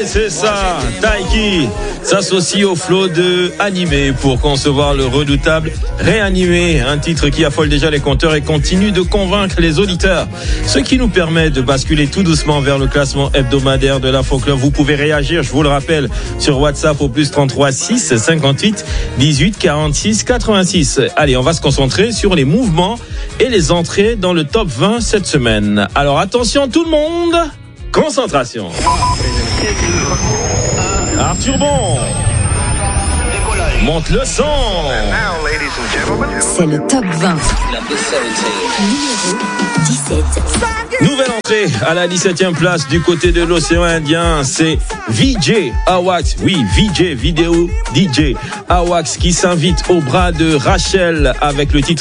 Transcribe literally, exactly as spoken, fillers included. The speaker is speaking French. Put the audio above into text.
c'est ça. Taiki s'associe au flot de Animé pour concevoir le redoutable Réanimé, un titre qui affole déjà les compteurs et continue de convaincre les auditeurs. Ce qui nous permet de basculer tout doucement vers le classement hebdomadaire de l'Afro-Club. Vous pouvez réagir, je vous le rappelle, sur WhatsApp au plus trente-trois six cinquante-huit dix-huit quarante-six quatre-vingt-six. Allez, on va se concentrer sur les mouvements et les entrées dans le top vingt cette semaine. Alors attention tout le monde, concentration. Arthur Bon, monte le son. C'est le top vingt. Numéro dix-sept. Nouvelle entrée à la dix-septième place du côté de l'océan Indien, c'est V J Awax. Oui, V J, vidéo D J Awax qui s'invite au bras de Rachel avec le titre